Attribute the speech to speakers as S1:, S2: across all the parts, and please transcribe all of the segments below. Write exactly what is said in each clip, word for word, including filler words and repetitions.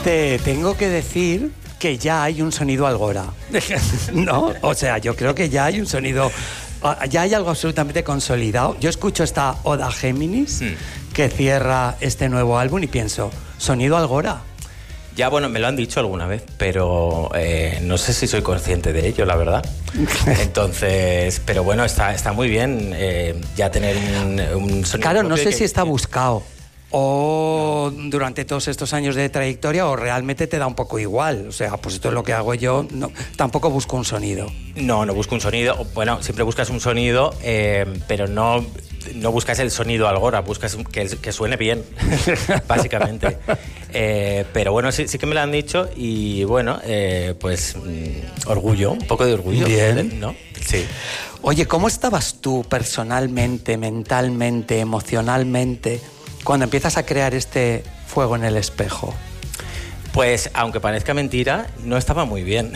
S1: Te tengo que decir que ya hay un sonido Algora, ¿no? O sea, yo creo que ya hay un sonido, ya hay algo absolutamente consolidado. Yo escucho esta Oda Géminis mm. que cierra este nuevo álbum y pienso, sonido Algora.
S2: Ya, bueno, me lo han dicho alguna vez, pero eh, no sé si soy consciente de ello, la verdad. Entonces, pero bueno, está, está muy bien eh, ya tener un, un sonido.
S1: Claro, no sé
S2: que,
S1: si está
S2: que...
S1: buscado o no. Durante todos estos años de trayectoria o realmente te da un poco igual. O sea, pues esto es lo que hago yo, no, tampoco busco un sonido.
S2: No, no busco un sonido. Bueno, siempre buscas un sonido, eh, pero no... No buscas el sonido Algora, buscas que, que suene bien, básicamente. Eh, pero bueno, sí, sí que me lo han dicho y bueno, eh, pues mm, orgullo, un poco de orgullo.
S1: Bien.
S2: ¿No? Sí.
S1: Oye, ¿cómo estabas tú personalmente, mentalmente, emocionalmente, cuando empiezas a crear este fuego en el espejo?
S2: Pues, aunque parezca mentira, no estaba muy bien.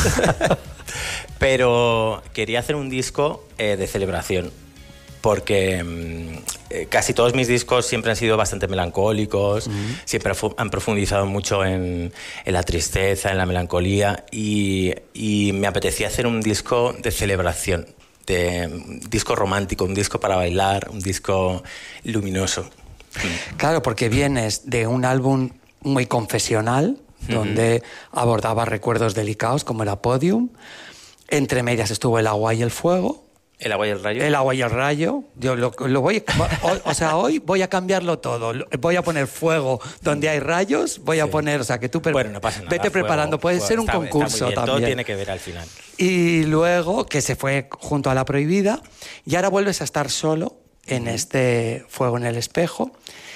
S2: Pero quería hacer un disco eh, de celebración. Porque eh, casi todos mis discos siempre han sido bastante melancólicos, uh-huh. siempre han profundizado mucho en, en la tristeza, en la melancolía, y, y me apetecía hacer un disco de celebración, de, un disco romántico, un disco para bailar, un disco luminoso.
S1: Claro, porque vienes de un álbum muy confesional, uh-huh. donde abordaba recuerdos delicados como era Podium, entre medias estuvo El agua y el fuego.
S2: ¿El agua y el rayo?
S1: El agua y el rayo. Yo lo, lo voy, o, o sea, hoy voy a cambiarlo todo. Voy a poner fuego donde hay rayos. Voy sí. a poner, o sea, que tú pre-
S2: bueno, no pasa nada.
S1: vete fuego, preparando. Puede
S2: fuego,
S1: ser un
S2: está,
S1: concurso
S2: está muy bien.
S1: también.
S2: Todo tiene que ver al final.
S1: Y luego que se fue junto a La Prohibida y ahora vuelves a estar solo en mm. este Fuego en el espejo.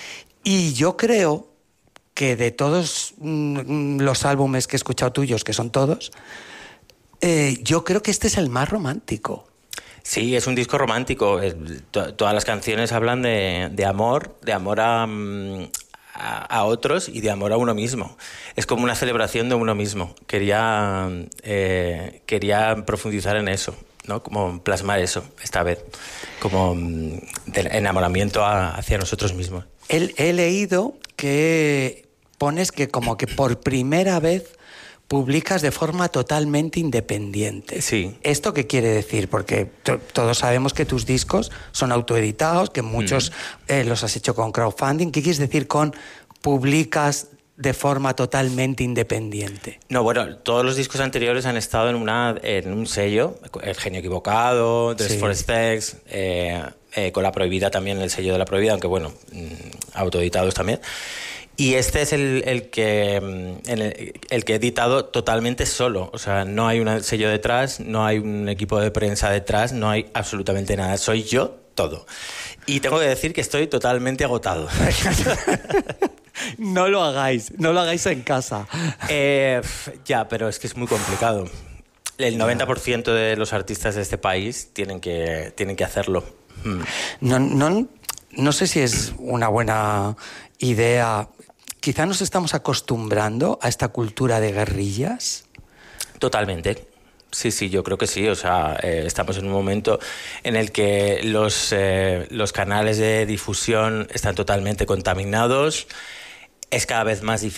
S1: Y yo creo que de todos mm, los álbumes que he escuchado tuyos, que son todos, eh, yo creo que este es el más romántico.
S2: Sí, es un disco romántico. Todas las canciones hablan de, de amor, de amor a, a, a otros y de amor a uno mismo. Es como una celebración de uno mismo. Quería, eh, quería profundizar en eso, ¿no? Como plasmar eso esta vez, como de enamoramiento a, hacia nosotros mismos.
S1: He, he leído que pones que como que por primera vez publicas de forma totalmente independiente.
S2: Sí.
S1: ¿Esto qué quiere decir? Porque t- todos sabemos que tus discos son autoeditados, que muchos mm. eh, los has hecho con crowdfunding. ¿Qué quieres decir con publicas de forma totalmente independiente?
S2: No, bueno, todos los discos anteriores han estado en, una, en un sello, El Genio Equivocado, Dress sí. for Sex, eh, eh, con La Prohibida también, el sello de La Prohibida, aunque bueno, autoeditados también. Y este es el, el, que, el, el que he editado totalmente solo. O sea, no hay un sello detrás, no hay un equipo de prensa detrás, no hay absolutamente nada. Soy yo todo. Y tengo que decir que estoy totalmente agotado.
S1: No lo hagáis, no lo hagáis en casa.
S2: Eh, ya, pero es que es muy complicado. El noventa por ciento de los artistas de este país tienen que, tienen que hacerlo. Hmm.
S1: No, no, no sé si es una buena idea. Quizá nos estamos acostumbrando a esta cultura de guerrillas.
S2: Totalmente. Sí, sí, yo creo que sí. O sea, eh, estamos en un momento en el que los, eh, los canales de difusión están totalmente contaminados. Es cada vez más difícil